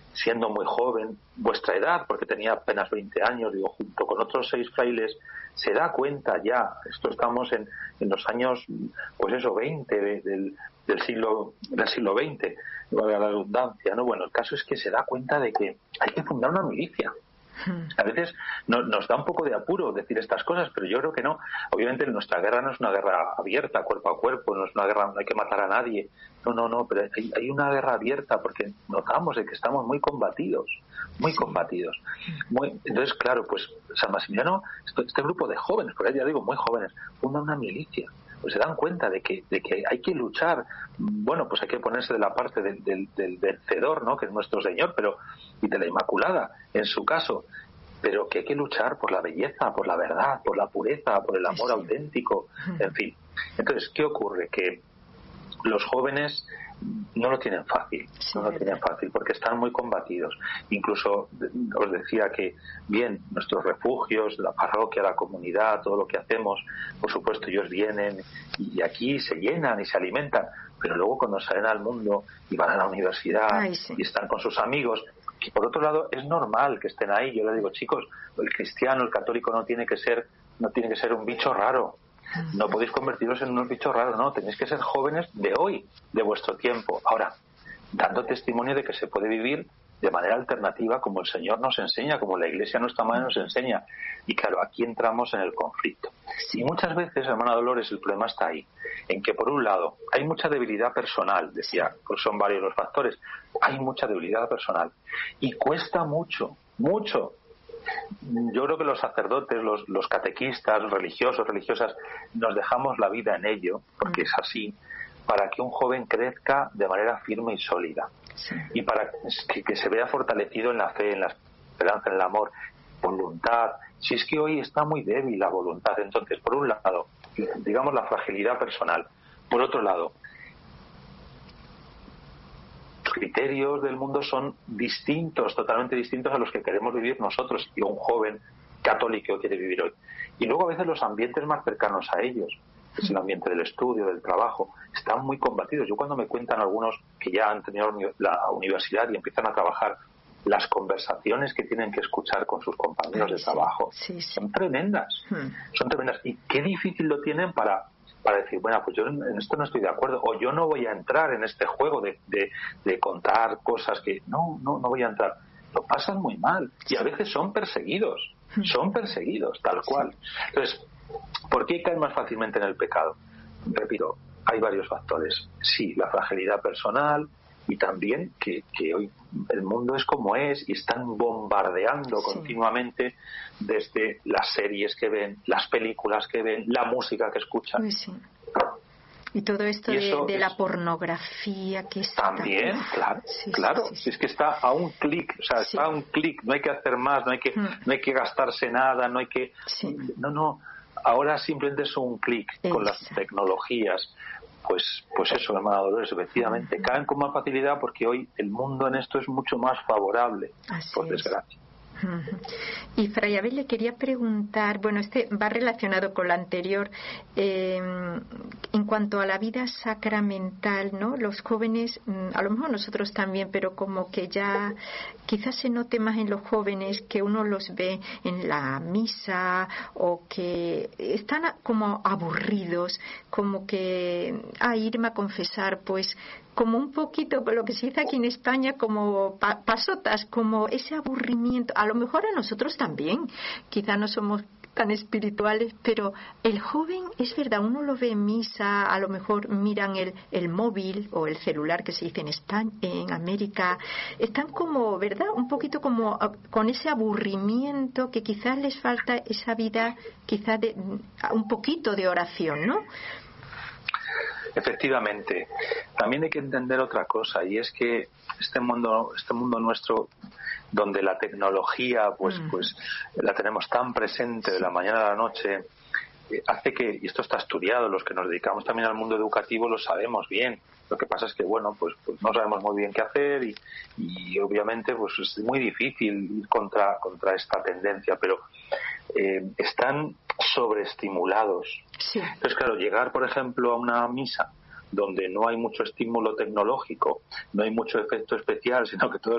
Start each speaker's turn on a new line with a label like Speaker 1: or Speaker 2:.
Speaker 1: siendo muy joven, vuestra edad, porque tenía apenas 20 años, digo, junto con otros 6 frailes, se da cuenta ya, esto estamos en los años, pues eso, 20 del siglo XX, valga la redundancia, ¿no? Bueno, el caso es que se da cuenta de que hay que fundar una milicia. A veces nos da un poco de apuro decir estas cosas, pero yo creo que no. Obviamente nuestra guerra no es una guerra abierta, cuerpo a cuerpo, no es una guerra, no hay que matar a nadie. No, pero hay una guerra abierta porque notamos de que estamos muy combatidos. Entonces, claro, pues San Maximiliano, este grupo de jóvenes, porque ya digo, muy jóvenes, funda una milicia. Pues se dan cuenta de que hay que luchar. Bueno, pues hay que ponerse de la parte del vencedor, ¿no?, que es nuestro Señor, y de la Inmaculada, en su caso, pero que hay que luchar por la belleza, por la verdad, por la pureza, por el amor auténtico, en fin. Entonces, ¿qué ocurre? Que los jóvenes no lo tienen fácil, porque están muy combatidos. Incluso os decía que, bien, nuestros refugios, la parroquia, la comunidad, todo lo que hacemos, por supuesto ellos vienen y aquí se llenan y se alimentan, pero luego cuando salen al mundo y van a la universidad y están con sus amigos, que por otro lado es normal que estén ahí. Yo le digo, chicos, el cristiano, el católico no tiene que ser un bicho raro. No podéis convertiros en unos bichos raros, no, tenéis que ser jóvenes de hoy, de vuestro tiempo. Ahora, dando testimonio de que se puede vivir de manera alternativa como el Señor nos enseña, como la Iglesia nuestra madre nos enseña. Y claro, aquí entramos en el conflicto. Y muchas veces, hermana Dolores, el problema está ahí, en que por un lado hay mucha debilidad personal, decía, pues son varios los factores, hay mucha debilidad personal y cuesta mucho. Yo creo que los sacerdotes, los catequistas, los religiosos, religiosas, nos dejamos la vida en ello, porque es así, para que un joven crezca de manera firme y sólida, y para que se vea fortalecido en la fe, en la esperanza, en el amor, voluntad. Si es que hoy está muy débil la voluntad, entonces, por un lado, digamos la fragilidad personal, por otro lado, los criterios del mundo son distintos, totalmente distintos a los que queremos vivir nosotros y un joven católico quiere vivir hoy. Y luego a veces los ambientes más cercanos a ellos, que es el ambiente del estudio, del trabajo, están muy combatidos. Yo cuando me cuentan algunos que ya han tenido la universidad y empiezan a trabajar, las conversaciones que tienen que escuchar con sus compañeros de trabajo son tremendas, y qué difícil lo tienen para decir, bueno, pues yo en esto no estoy de acuerdo, o yo no voy a entrar en este juego de contar cosas que no voy a entrar. Lo pasan muy mal y a veces son perseguidos tal cual. Entonces, ¿por qué caen más fácilmente en el pecado? Repito, hay varios factores. Sí, la fragilidad personal, y también que hoy el mundo es como es y están bombardeando continuamente desde las series que ven, las películas que ven, la música que escuchan.
Speaker 2: Y todo esto de la pornografía que está
Speaker 1: también, claro. Si es que está a un clic, está a un clic, no hay que hacer más, no hay que gastarse nada, no hay que... No, ahora simplemente es un clic con las tecnologías. Pues eso, hermana Dolores, efectivamente, caen con más facilidad porque hoy el mundo en esto es mucho más favorable, por desgracia.
Speaker 2: Y Fray Abel, le quería preguntar, bueno, este va relacionado con lo anterior, en cuanto a la vida sacramental, ¿no? Los jóvenes, a lo mejor nosotros también, pero como que ya quizás se note más en los jóvenes que uno los ve en la misa o que están como aburridos, como que irme a confesar, pues como un poquito lo que se dice aquí en España como pasotas, como ese aburrimiento. A lo mejor a nosotros también, quizá no somos tan espirituales, pero el joven, es verdad, uno lo ve en misa, a lo mejor miran el móvil o el celular que se dice en España, en América, están como, ¿verdad?, un poquito como con ese aburrimiento que quizás les falta esa vida, quizás un poquito de oración, ¿no?
Speaker 1: Efectivamente. También hay que entender otra cosa, y es que este mundo nuestro, donde la tecnología pues la tenemos tan presente de la mañana a la noche, hace que, y esto está estudiado, los que nos dedicamos también al mundo educativo lo sabemos bien. Lo que pasa es que pues no sabemos muy bien qué hacer y obviamente pues es muy difícil ir contra esta tendencia, pero están sobreestimulados. Entonces, claro, llegar, por ejemplo, a una misa donde no hay mucho estímulo tecnológico, no hay mucho efecto especial, sino que todo